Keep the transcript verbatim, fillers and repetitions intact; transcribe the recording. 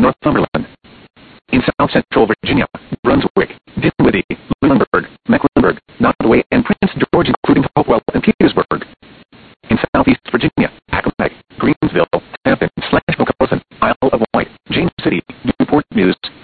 Northumberland. In south central Virginia, Brunswick, Dinwiddie, Lunenburg, Mecklenburg, Nottoway, and Prince George, including Hopewell and Petersburg. In southeast Virginia, Accomack, Greensville, Hampton, Slashville, Carlson, Isle of Wight, James City, Newport News,